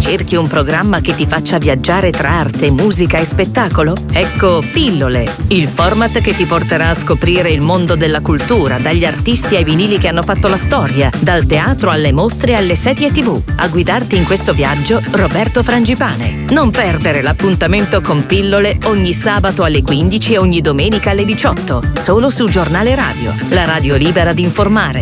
Cerchi un programma che ti faccia viaggiare tra arte, musica e spettacolo? Ecco Pillole, il format che ti porterà a scoprire il mondo della cultura, dagli artisti ai vinili che hanno fatto la storia, dal teatro alle mostre alle serie TV. A guidarti in questo viaggio, Roberto Frangipane. Non perdere l'appuntamento con Pillole ogni sabato alle 15 e ogni domenica alle 18, solo su Giornale Radio, la radio libera di informare.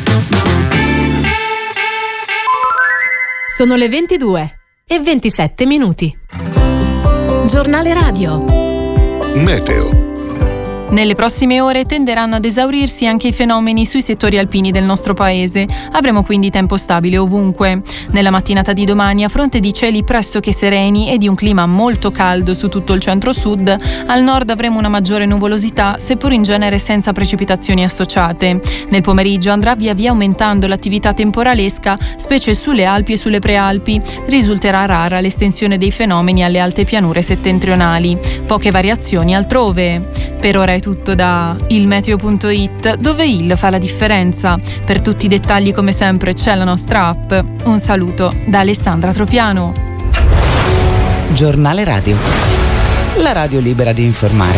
Sono le 22:27. Giornale Radio. Meteo. Nelle prossime ore tenderanno ad esaurirsi anche i fenomeni sui settori alpini del nostro paese. Avremo quindi tempo stabile ovunque. Nella mattinata di domani, a fronte di cieli pressoché sereni e di un clima molto caldo su tutto il centro-sud, al nord avremo una maggiore nuvolosità, seppur in genere senza precipitazioni associate. Nel pomeriggio andrà via via aumentando l'attività temporalesca, specie sulle Alpi e sulle Prealpi. Risulterà rara l'estensione dei fenomeni alle alte pianure settentrionali. Poche variazioni altrove. Per ora è tutto da ilmeteo.it, dove il fa la differenza. Per tutti i dettagli, come sempre, c'è la nostra app. Un saluto da Alessandra Tropiano. Giornale Radio, la radio libera di informare.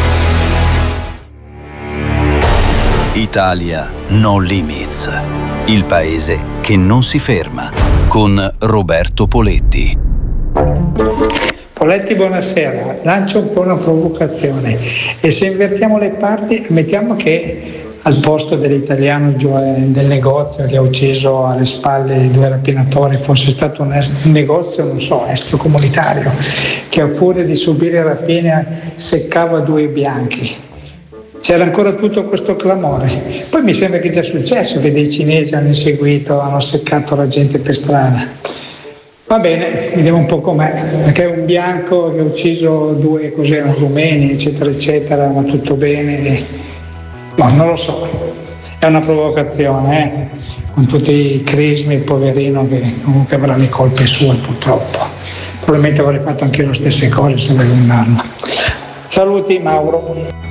Italia No Limits, il paese che non si ferma, con Roberto Poletti. Poletti, buonasera. Lancio un po' una provocazione. E se invertiamo le parti, mettiamo che al posto dell'italiano del negozio che ha ucciso alle spalle i 2 rapinatori fosse stato un negozio, non so, extracomunitario, che a furia di subire rapine seccava 2 bianchi. C'era ancora tutto questo clamore. Poi mi sembra che è già successo che dei cinesi hanno inseguito, hanno seccato la gente per strada. Va bene, vediamo un po' com'è, perché è un bianco che ha ucciso 2 rumeni, eccetera, eccetera, va tutto bene. No, non lo so, è una provocazione, con tutti i crismi, il poverino che comunque avrà le colpe sue purtroppo. Probabilmente avrei fatto anche io le stesse cose se avevo un'arma. Saluti, Mauro.